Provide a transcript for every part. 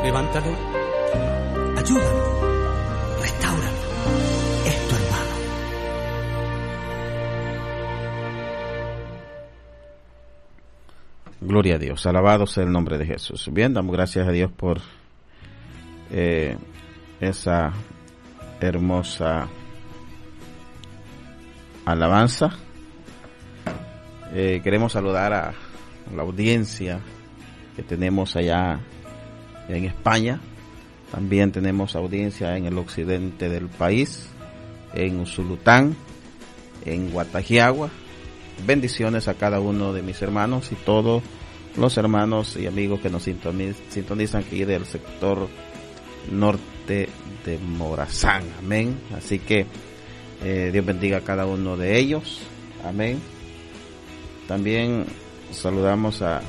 levántalo, ayúdalo, restáuralo. Es tu hermano. Gloria a Dios, alabado sea el nombre de Jesús. Bien, damos gracias a Dios por esa hermosa alabanza. Queremos saludar a la audiencia que tenemos allá en España. También tenemos audiencia en el occidente del país, en Usulután, en Guatajiagua. Bendiciones a cada uno de mis hermanos y todos los hermanos y amigos que nos sintonizan aquí del sector norte de Morazán. Amén. Así que Dios bendiga a cada uno de ellos. Amén. También saludamos a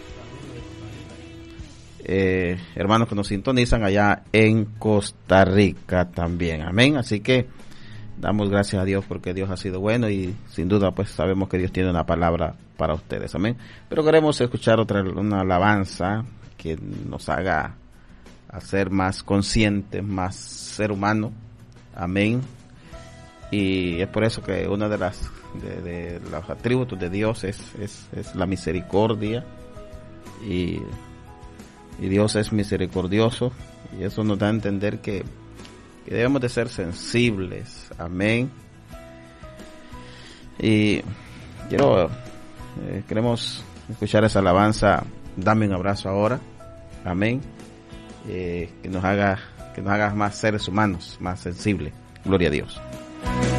hermanos que nos sintonizan allá en Costa Rica también. Amén. Así que damos gracias a Dios porque Dios ha sido bueno y sin duda pues sabemos que Dios tiene una palabra para ustedes. Amén. Pero queremos escuchar una alabanza que nos haga a ser más conscientes, más ser humano. Amén. Y es por eso que uno de los atributos de Dios es la misericordia, y Dios es misericordioso, y eso nos da a entender que debemos de ser sensibles. Amén. Y queremos escuchar esa alabanza, Dame un abrazo ahora. Amén. Que nos haga más seres humanos, más sensibles. Gloria a Dios.